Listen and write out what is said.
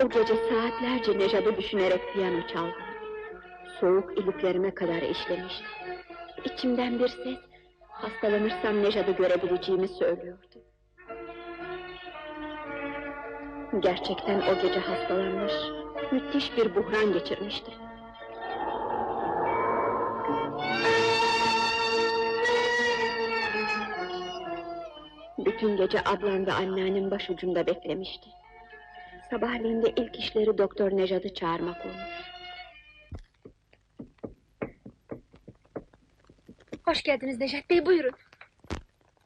O gece saatlerce Nejat'ı düşünerek piyano çaldım. Soğuk iliklerime kadar işlemişti. İçimden bir ses, hastalanırsam Nejat'ı görebileceğimi söylüyordu. Gerçekten o gece hastalanmış, müthiş bir buhran geçirmişti. Bütün gece ablam ve anneannem başucumda beklemişti. Sabahleyin de ilk işleri Doktor Nejat'ı çağırmak olmuş. Hoş geldiniz Nejat Bey, buyurun.